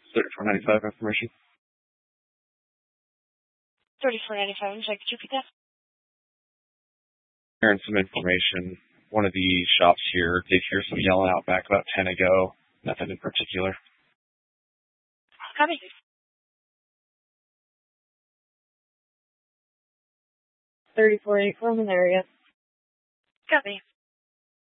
3495 information. 3495, could you repeat that? Hearing some information. One of the shops here did hear some yelling out back about 10 ago. Nothing in particular. Copy. 3484 in the area. Copy.